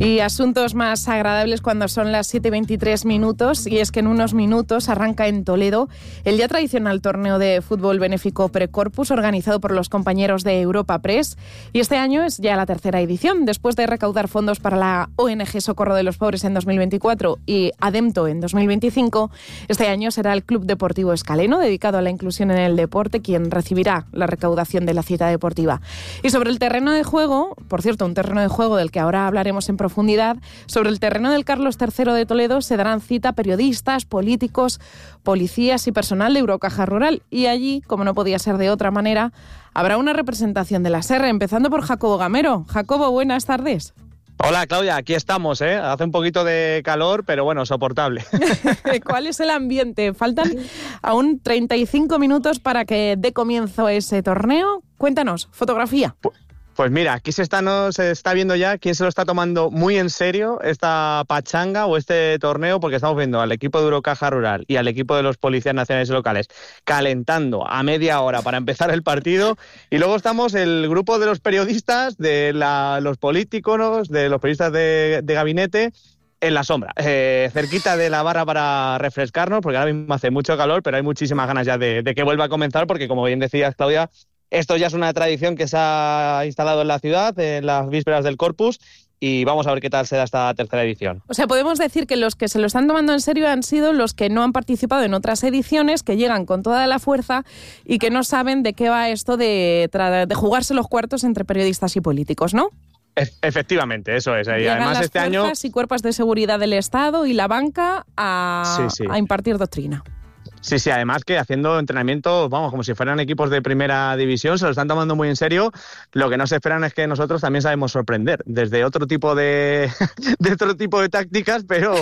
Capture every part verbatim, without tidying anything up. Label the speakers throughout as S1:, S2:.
S1: Y asuntos más agradables cuando son las siete y veintitrés minutos, y es que en unos minutos arranca en Toledo el ya tradicional torneo de fútbol benéfico Precorpus organizado por los compañeros de Europa Press, y este año es ya la tercera edición. Después de recaudar fondos para la O N G Socorro de los Pobres en dos mil veinticuatro y Ademto en dos mil veinticinco, este año será el Club Deportivo Escaleno, dedicado a la inclusión en el deporte, quien recibirá la recaudación de la cita deportiva. Y sobre el terreno de juego, por cierto, un terreno de juego del que ahora hablaremos en profundidad, sobre el terreno del Carlos tercero de Toledo se darán cita periodistas, políticos, policías y personal de Eurocaja Rural. Y allí, como no podía ser de otra manera, habrá una representación de la S E R, empezando por Jacobo Gamero. Jacobo, buenas tardes.
S2: Hola, Claudia, aquí estamos, ¿eh? Hace un poquito de calor, pero bueno, soportable.
S1: ¿Cuál es el ambiente? Faltan aún treinta y cinco minutos para que dé comienzo ese torneo. Cuéntanos, fotografía.
S2: Pues, pues mira, aquí se está, no, se está viendo ya quién se lo está tomando muy en serio esta pachanga o este torneo, porque estamos viendo al equipo de Eurocaja Rural y al equipo de los policías nacionales y locales calentando a media hora para empezar el partido, y luego estamos el grupo de los periodistas, de la, los políticos, de los periodistas de, de gabinete, en la sombra, eh, cerquita de la barra para refrescarnos, porque ahora mismo hace mucho calor, pero hay muchísimas ganas ya de, de que vuelva a comenzar, porque como bien decías, Claudia, esto ya es una tradición que se ha instalado en la ciudad, en las vísperas del Corpus, y vamos a ver qué tal se da esta tercera edición.
S1: O sea, podemos decir que los que se lo están tomando en serio han sido los que no han participado en otras ediciones, que llegan con toda la fuerza y que no saben de qué va esto de, de jugarse los cuartos entre periodistas y políticos, ¿no?
S2: Efectivamente, eso es. Y
S1: Llegan
S2: además
S1: las
S2: este año
S1: y cuerpos de seguridad del Estado y la banca a,
S2: sí, sí.
S1: a impartir doctrina.
S2: Sí, sí, además que haciendo entrenamientos, vamos, como si fueran equipos de primera división, se lo están tomando muy en serio. Lo que no se esperan es que nosotros también sabemos sorprender desde otro tipo de, de otro tipo de tácticas, pero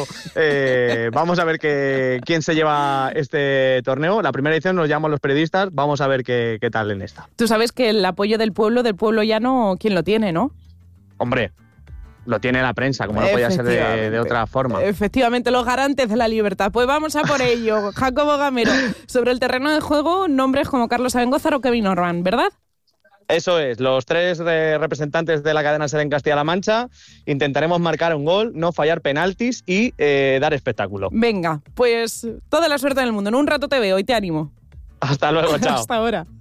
S2: eh, vamos a ver que, quién se lleva este torneo. La primera edición nos llaman los periodistas, vamos a ver qué, qué tal en esta.
S1: Tú sabes que el apoyo del pueblo, del pueblo llano, ¿quién lo tiene, no?
S2: Hombre, lo tiene la prensa, como no podía ser de, de otra forma.
S1: Efectivamente, los garantes de la libertad. Pues vamos a por ello. Jacobo Gamero, sobre el terreno de juego, nombres como Carlos Abengózar o Kevin Orban, ¿verdad?
S2: Eso es, los tres de representantes de la cadena SER en Castilla-La Mancha intentaremos marcar un gol, no fallar penaltis y eh, dar espectáculo.
S1: Venga, pues toda la suerte del mundo. En un rato te veo y te animo.
S2: Hasta luego, chao.
S1: Hasta ahora.